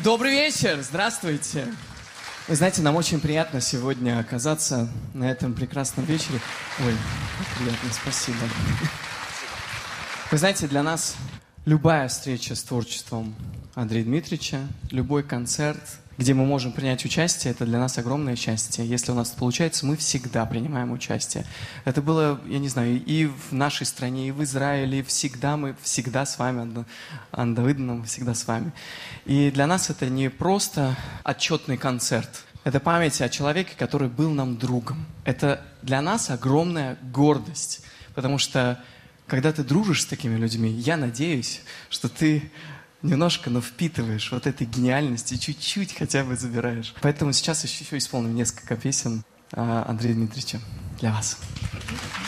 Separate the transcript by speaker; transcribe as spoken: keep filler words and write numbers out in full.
Speaker 1: Добрый вечер, здравствуйте. Вы знаете, нам очень приятно сегодня оказаться на этом прекрасном вечере. Ой, приятно, спасибо. Вы знаете, для нас любая встреча с творчеством Андрея Дмитриевича, любой концерт, где мы можем принять участие, это для нас огромное счастье. Если у нас это получается, мы всегда принимаем участие. Это было, я не знаю, и в нашей стране, и в Израиле, и всегда мы всегда с вами, Андавыдном, всегда с вами. И для нас это не просто отчетный концерт. Это память о человеке, который был нам другом. Это для нас огромная гордость, потому что когда ты дружишь с такими людьми, я надеюсь, что ты немножко, но впитываешь вот этой гениальности, чуть-чуть хотя бы забираешь. Поэтому сейчас еще исполним несколько песен Андрея Дмитриевича для вас.